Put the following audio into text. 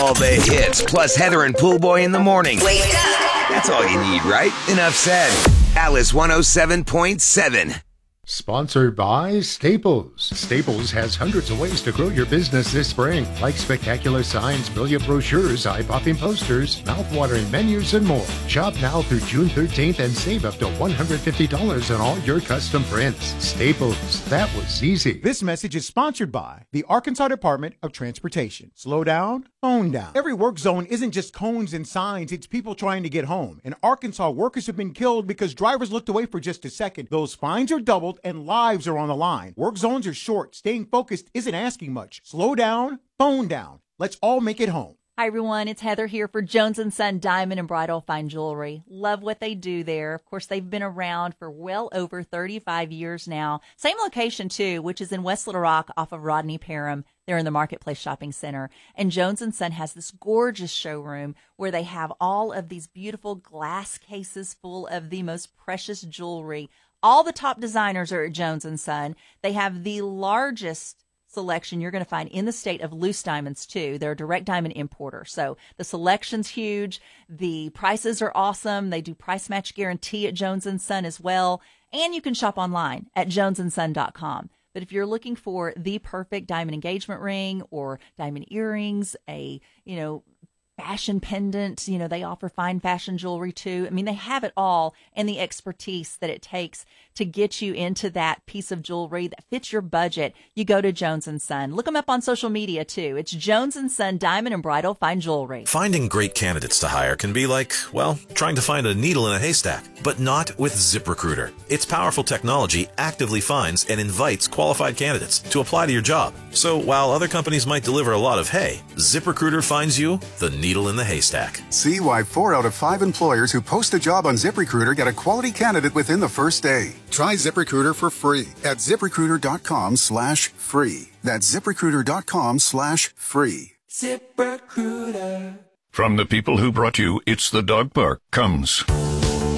All the hits, plus Heather and Pool Boy in the morning. Wake up! That's all you need, right? Enough said. Alice 107.7. Sponsored by Staples. Staples has hundreds of ways to grow your business this spring, like spectacular signs, brilliant brochures, eye-popping posters, mouth-watering menus, and more. Shop now through June 13th and save up to $150 on all your custom prints. Staples. That was easy. This message is sponsored by the Arkansas Department of Transportation. Slow down, phone down. Every work zone isn't just cones and signs, it's people trying to get home. In Arkansas, workers have been killed because drivers looked away for just a second. Those fines are doubled and lives are on the line. Work zones are short. Staying focused isn't asking much. Slow down, phone down. Let's all make it home. Hi, everyone. It's Heather here for Jones & Son Diamond and Bridal Fine Jewelry. Love what they do there. Of course, they've been around for well over 35 years now. Same location, too, which is in West Little Rock off of Rodney Parham. They're in the Marketplace Shopping Center. And Jones & Son has this gorgeous showroom where they have all of these beautiful glass cases full of the most precious jewelry. All the top designers are at Jones & Son. They have the largest selection you're going to find in the state of loose diamonds, too. They're a direct diamond importer. So the selection's huge. The prices are awesome. They do price match guarantee at Jones & Son as well. And you can shop online at jonesandson.com. But if you're looking for the perfect diamond engagement ring or diamond earrings, fashion pendant, they offer fine fashion jewelry too. I mean, they have it all and the expertise that it takes to get you into that piece of jewelry that fits your budget. You go to Jones & Son. Look them up on social media too. It's Jones & Son Diamond and Bridal Fine Jewelry. Finding great candidates to hire can be like, trying to find a needle in a haystack, but not with ZipRecruiter. Its powerful technology actively finds and invites qualified candidates to apply to your job. So while other companies might deliver a lot of hay, ZipRecruiter finds you the needle in the haystack. See why 4 out of 5 employers who post a job on ZipRecruiter get a quality candidate within the first day. Try ZipRecruiter for free at ZipRecruiter.com/free. That's ZipRecruiter.com/free. ZipRecruiter. From the people who brought you It's the Dog Park comes